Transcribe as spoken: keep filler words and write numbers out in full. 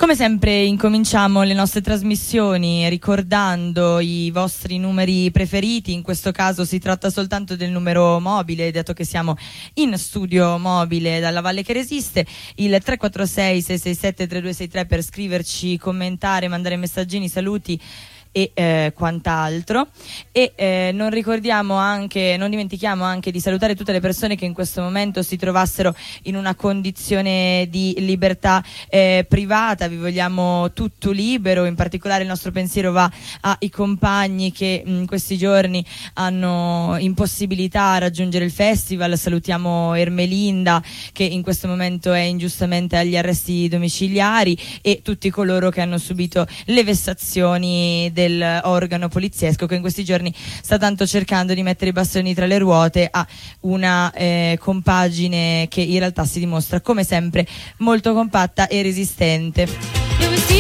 Come sempre incominciamo le nostre trasmissioni ricordando i vostri numeri preferiti. In questo caso si tratta soltanto del numero mobile, dato che siamo in studio mobile dalla Valle che Resiste, il tre quattro sei sei sei sette tre due sei tre per scriverci, commentare, mandare messaggini, saluti e eh, quant'altro. E eh, non ricordiamo anche, non dimentichiamo anche di salutare tutte le persone che in questo momento si trovassero in una condizione di libertà eh, privata. Vi vogliamo tutto libero, in particolare il nostro pensiero va ai compagni che in questi giorni hanno impossibilità a raggiungere il festival. Salutiamo Ermelinda, che in questo momento è ingiustamente agli arresti domiciliari, e tutti coloro che hanno subito le vessazioni del dell'organo poliziesco, che in questi giorni sta tanto cercando di mettere i bastoni tra le ruote a una eh, compagine che in realtà si dimostra come sempre molto compatta e resistente.